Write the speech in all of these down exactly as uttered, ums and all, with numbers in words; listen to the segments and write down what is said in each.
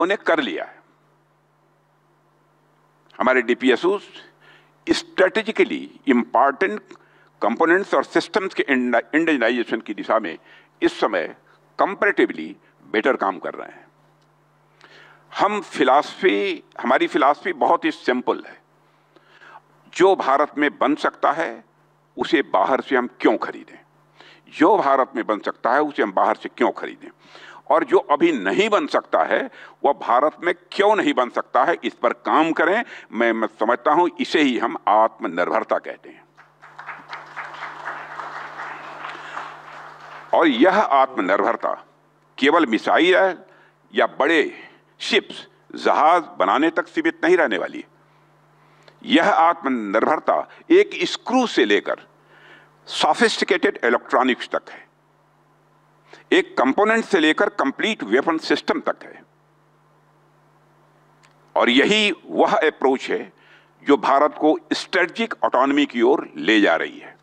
उन्हें कर लिया है। हमारे डीपीएसओस स्ट्रेटेजिकली इंपॉर्टेंट कंपोनेंट्स और सिस्टम्स के इंडिजिनाइजेशन की दिशा में इस समय कंपैरेटिवली बेटर काम कर रहे हैं। हम फिलॉसफी हमारी फिलॉसफी बहुत ही सिंपल है। जो भारत में बन सकता है उसे बाहर से हम क्यों खरीदें, जो भारत में बन सकता है उसे हम बाहर से क्यों खरीदें, और जो अभी नहीं बन सकता है वह भारत में क्यों नहीं बन सकता है, इस पर काम करें। मैं, मैं समझता हूं इसे ही हम आत्मनिर्भरता कहते हैं। और यह आत्मनिर्भरता केवल मिसाइल या बड़े शिप्स, जहाज बनाने तक सीमित नहीं रहने वाली। यह आत्मनिर्भरता एक स्क्रू से लेकर सोफिस्टिकेटेड इलेक्ट्रॉनिक्स तक है, एक कंपोनेंट से लेकर कंप्लीट वेपन सिस्टम तक है। और यही वह अप्रोच है जो भारत को स्ट्रेटेजिक ऑटोनॉमी की ओर ले जा रही है।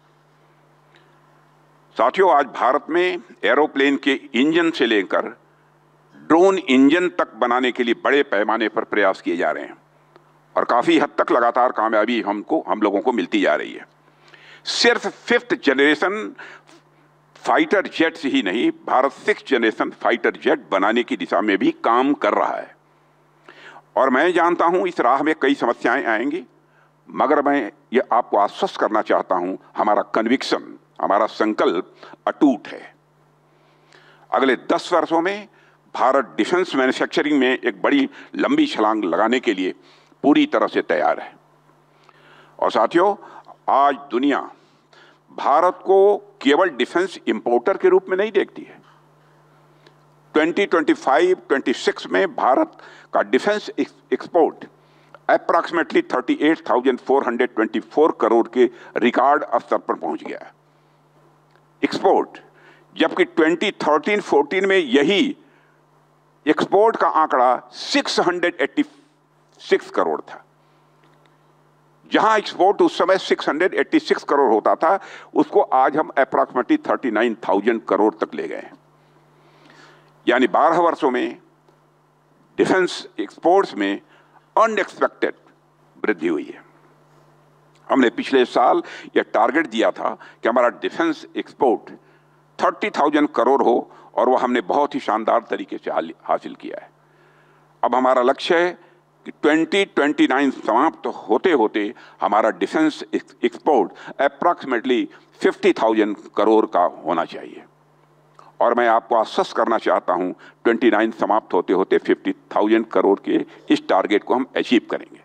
साथियों, आज भारत में एरोप्लेन के इंजन से लेकर ड्रोन इंजन तक बनाने के लिए बड़े पैमाने पर प्रयास किए जा रहे हैं और काफी हद तक लगातार कामयाबी हमको हम लोगों को मिलती जा रही है। सिर्फ फिफ्थ जनरेशन फाइटर जेट ही नहीं, Bharat six generation fighter jet बनाने की दिशा में भी काम कर रहा है। और मैं जानता हूं इस राह में कई समस्याएं आएंगी, मगर मैं ये आपको आश्वस्त करना चाहता हूं, हमारा कन्विक्शन, हमारा संकल्प अटूट है। अगले दस वर्षों में भारत डिफेंस मैन्युफैक्चरिंग में एक बड़ी लंबी छलांग लगाने के लिए पूरी तरह से तैयार है। और साथियों, आज दुनिया भारत को केवल डिफेंस इंपोर्टर के रूप में नहीं देखती है। Twenty twenty five twenty six में भारत का defence export approximately thirty eight thousand four hundred twenty four crore के रिकॉर्ड स्तर पर पहुंच गया है एक्सपोर्ट, जबकि ट्वेंटी थर्टीन फोर्टीन में यही एक्सपोर्ट का आंकड़ा six hundred eighty six crore था। जहां एक्सपोर्ट उस समय six hundred eighty six crore होता था, उसको आज हम approximately thirty nine thousand crore तक ले गए हैं। यानी बारह वर्षों में डिफेंस एक्सपोर्ट्स में अनएक्सपेक्टेड वृद्धि हुई है। हमने पिछले साल यह टारगेट दिया था कि हमारा defence export thirty thousand crore हो, और वह हमने बहुत ही शानदार तरीके से हासिल किया है। अब हमारा लक्ष्य है कि ट्वेंटी ट्वेंटी नाइन समाप्त होते होते हमारा defence export approximately fifty thousand crore का होना चाहिए। और मैं आपको आश्वस्त करना चाहता हूं, ट्वेंटी नाइन समाप्त होते होते फिफ्टी थाउजेंड करोड़ के इस टारगेट को हम अचीव करेंगे।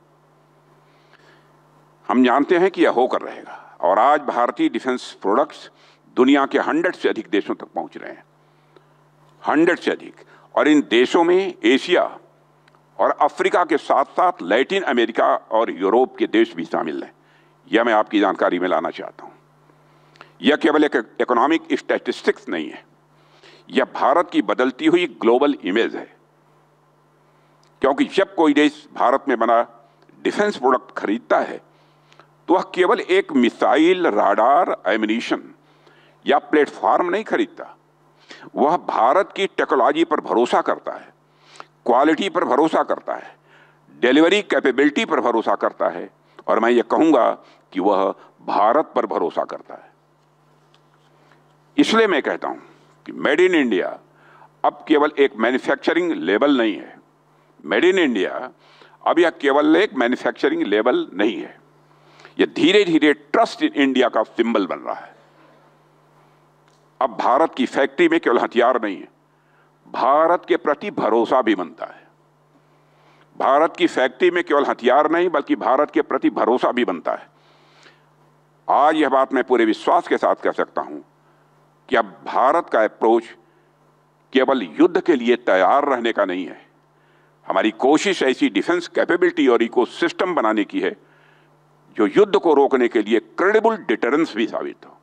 हम जानते हैं कि यह होकर रहेगा, और आज भारतीय डिफेंस प्रोडक्ट्स दुनिया के हंड्रेड से अधिक देशों तक पहुंच रहे हैं, हंड्रेड से अधिक। और इन देशों में एशिया और अफ्रीका के साथ साथ लैटिन अमेरिका और यूरोप के देश भी शामिल हैं। यह मैं आपकी जानकारी में लाना चाहता हूं। यह केवल एक इकोनॉमिक स्टैटिस्टिक्स नहीं है, यह भारत की बदलती हुई ग्लोबल इमेज है। क्योंकि जब कोई देश भारत में बना डिफेंस प्रोडक्ट खरीदता है तो वह केवल एक मिसाइल, राडार, एम्यूनिशन या प्लेटफॉर्म नहीं खरीदता, वह भारत की टेक्नोलॉजी पर भरोसा करता है, क्वालिटी पर भरोसा करता है, डिलीवरी कैपेबिलिटी पर भरोसा करता है, और मैं ये कहूंगा कि वह भारत पर भरोसा करता है। इसलिए मैं कहता हूं कि मेड इन इंडिया अब केवल एक मैन्युफैक्चरिंग लेवल नहीं है। मेड इन इंडिया अब यह केवल एक मैन्युफैक्चरिंग लेवल नहीं है, यह धीरे धीरे ट्रस्ट इन इंडिया का सिंबल बन रहा है। अब भारत की फैक्ट्री में केवल हथियार नहीं है, भारत के प्रति भरोसा भी बनता है। भारत की फैक्ट्री में केवल हथियार नहीं बल्कि भारत के प्रति भरोसा भी बनता है। आज यह बात मैं पूरे विश्वास के साथ कह सकता हूं कि अब भारत का अप्रोच केवल युद्ध के लिए तैयार रहने का नहीं है। हमारी कोशिश ऐसी डिफेंस कैपेबिलिटी और इकोसिस्टम बनाने की है जो युद्ध को रोकने के लिए क्रेडिबल डिटरेंस भी साबित हो,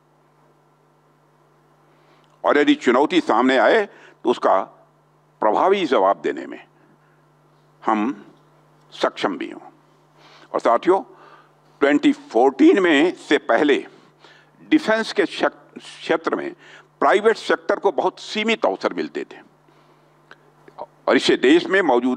और यदि चुनौती सामने आए तो उसका प्रभावी जवाब देने में हम सक्षम भी हों। और साथियों, ट्वेंटी फोर्टीन में से पहले डिफेंस के क्षेत्र में प्राइवेट सेक्टर को बहुत सीमित अवसर मिलते थे। और इससे देश में मौजूद